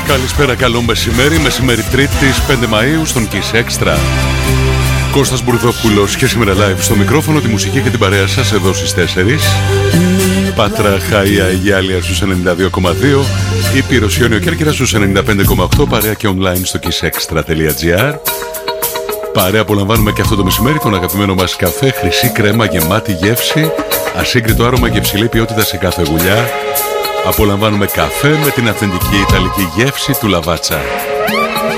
Καλησπέρα, καλό μεσημέρι. Μεσημέρι Τρίτης 5 Μαΐου στον Kiss Extra. Κώστας Μπουρδόπουλος και σήμερα live στο μικρόφωνο, τη μουσική και την παρέα σας εδώ στις 4. Πάτρα, Χάια, Γυάλια στους 92,2. Ήπειρος, Ιόνιο, Κέρκυρα στους 95,8. Παρέα και online στο kissextra.gr. Παρέα απολαμβάνουμε και αυτό το μεσημέρι τον αγαπημένο μας καφέ, χρυσή κρέμα, γεμάτη γεύση, ασύγκριτο άρωμα και υψηλή ποιότητα σε κάθε γουλιά. Απολαμβάνουμε καφέ με την αυθεντική ιταλική γεύση του Λαβάτσα.